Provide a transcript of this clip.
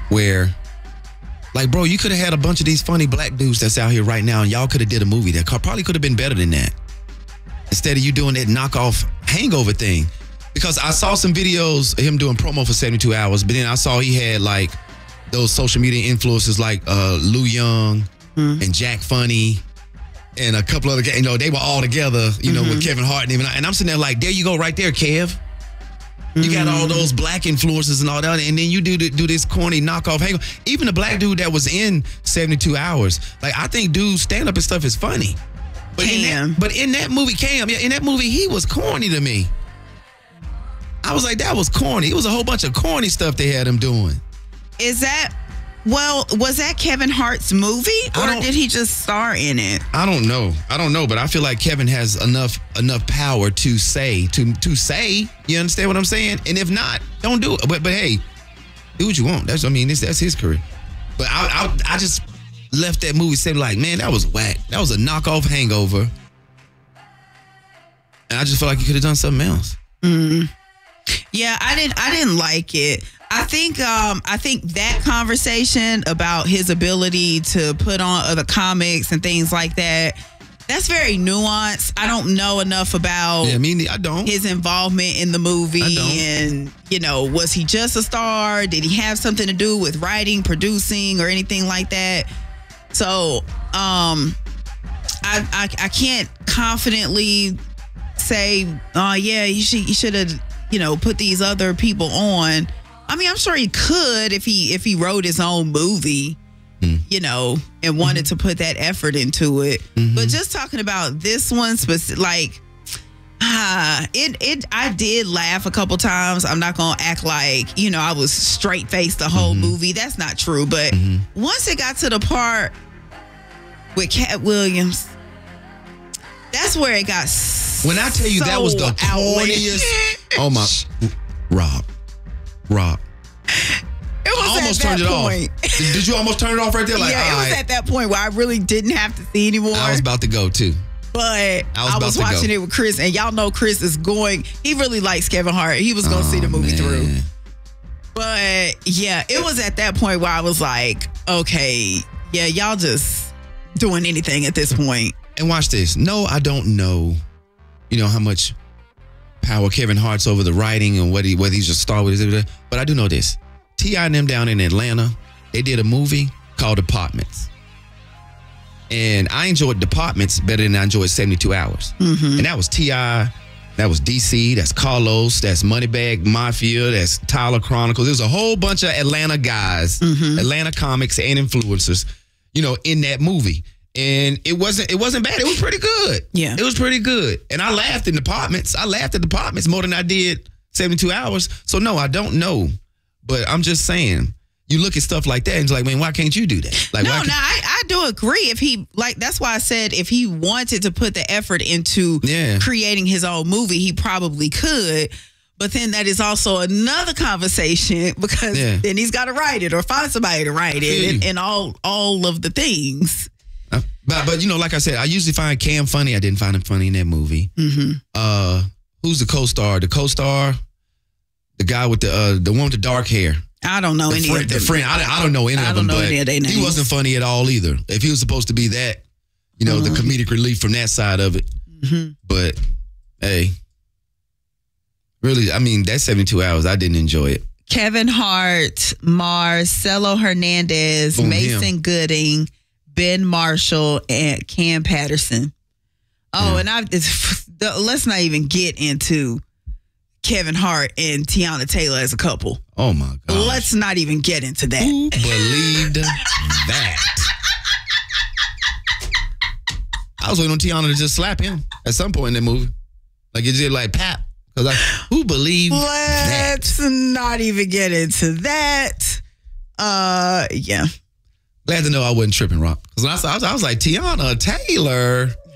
where, like, bro, you could have had a bunch of these funny black dudes that's out here right now, and y'all could have did a movie that probably could have been better than that. Instead of you doing that knockoff Hangover thing. Because I saw some videos of him doing promo for 72 Hours, but then I saw he had, like, those social media influencers like Lou Young and Jack Funny and a couple other guys. You know, they were all together, you know, with Kevin Hart and even. And I'm sitting there like, there you go right there, Kev. You got all those black influencers and all that, and then you do this corny knockoff Hangover. Even the black dude that was in 72 Hours, like, I think dude's stand-up and stuff is funny. But in that movie, Cam, in that movie, he was corny to me. I was like, that was corny. It was a whole bunch of corny stuff they had him doing. Was that Kevin Hart's movie, or did he just star in it? I don't know, but I feel like Kevin has enough power to say. You understand what I'm saying? And if not, don't do it. But hey, do what you want. That's his career. But I just left that movie saying, like, man, that was whack. That was a knockoff Hangover. And I just feel like he could have done something else. Yeah, I didn't like it. I think that conversation about his ability to put on other comics and things like that, that's very nuanced. I don't know enough about his involvement in the movie, and, you know, was he just a star? Did he have something to do with writing, producing, or anything like that? So I can't confidently say, he should have, you know, put these other people on. I mean, I'm sure he could if he wrote his own movie, you know, and wanted to put that effort into it. But just talking about this one, like, I did laugh a couple times. I'm not gonna act like, you know, I was straight faced the whole movie. That's not true. But once it got to the part with Cat Williams, that's where it got. When I tell you that was the corniest. Oh my, Rob. It was I almost turned it off. Did you almost turn it off right there? Like, yeah, it was at that point where I really didn't have to see anymore. I was about to go too. But I was watching it with Chris, and y'all know Chris is going. He really likes Kevin Hart. He was going to see the movie through. But yeah, it was at that point where I was like, okay, yeah, y'all just doing anything at this point. And watch this. No, I don't know, you know, how much power Kevin Hart's over the writing and whether he's a star with it. But I do know this. T.I. and them down in Atlanta, they did a movie called Departments. And I enjoyed Departments better than I enjoyed 72 Hours. And that was T.I., that was DC, that's Carlos, that's Moneybagg Mafia, that's Tyler Chronicles. There's a whole bunch of Atlanta guys, Atlanta comics and influencers, you know, in that movie. And it wasn't bad. It was pretty good. Yeah. It was pretty good. And I laughed in Departments. I laughed at Departments more than I did 72 Hours. So no, I don't know. But I'm just saying, you look at stuff like that and it's like, man, why can't you do that? Like, I do agree. If he, like, that's why I said if he wanted to put the effort into creating his own movie, he probably could. But then that is also another conversation because then he's got to write it or find somebody to write it and all of the things. But you know, like I said, I usually find Cam funny. I didn't find him funny in that movie. Who's the co-star? The guy with the one with the dark hair. I don't know any of them. The friend. I don't know any of them. But he wasn't funny at all either. If he was supposed to be that, you know, the comedic relief from that side of it. But hey, really, I mean, that 72 Hours, I didn't enjoy it. Kevin Hart, Marcelo Hernandez, Mason Gooding, Ben Marshall, and Cam Patterson. Oh, and let's not even get into Kevin Hart and Tiana Taylor as a couple. Oh my God. Let's not even get into that. Who believed that? I was waiting on Tiana to just slap him at some point in that movie. Like it did like Pap. Because who believed that? Let's not even get into that. Yeah. Glad to know I wasn't tripping, Rob. Because when I was like, Tiana Taylor.